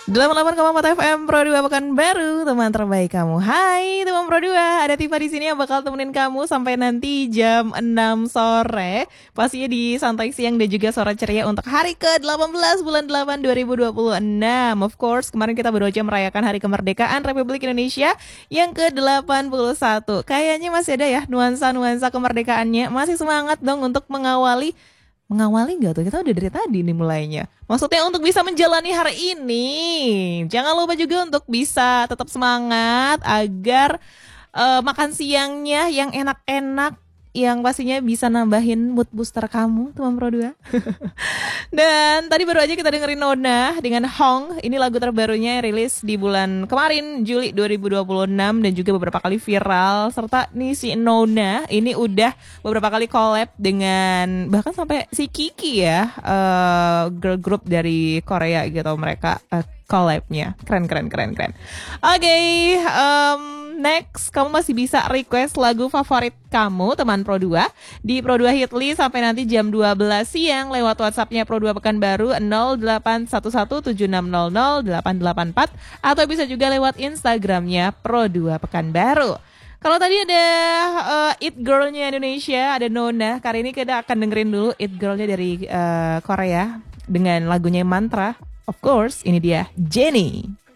88,4 FM Pro 2 Pekanbaru, teman terbaik kamu. Hai teman Pro 2, ada Tifa di sini yang bakal temenin kamu sampai nanti jam 6 sore. Pastinya di Santai Siang dan juga Sore Ceria untuk hari ke-18 bulan 8 2026. Of course, kemarin kita baru aja merayakan Hari Kemerdekaan Republik Indonesia yang ke-81. Kayaknya masih ada ya nuansa-nuansa kemerdekaannya. Masih semangat dong untuk Mengawali nggak tuh? Kita udah dari tadi nih mulainya. Maksudnya untuk bisa menjalani hari ini. Jangan lupa juga untuk bisa tetap semangat agar makan siangnya yang enak-enak. Yang pastinya bisa nambahin mood booster kamu, teman Pro 2. Dan tadi baru aja kita dengerin Nona dengan Hong. Ini lagu terbarunya yang rilis di bulan kemarin, Juli 2026. Dan juga beberapa kali viral. Serta nih si Nona ini udah beberapa kali collab dengan bahkan sampai si Kiki ya, girl group dari Korea gitu mereka collabnya. Keren. Oke, next, kamu masih bisa request lagu favorit kamu, teman Pro 2, di Pro 2 Hitly sampai nanti jam 12 siang lewat WhatsApp-nya Pro 2 Pekanbaru 081176000884 atau bisa juga lewat Instagram-nya Pro 2 Pekanbaru. Kalau tadi ada It Girl-nya Indonesia, ada Nona. Kali ini kita akan dengerin dulu It Girl-nya dari Korea dengan lagunya Mantra. Of course, ini dia Jennie.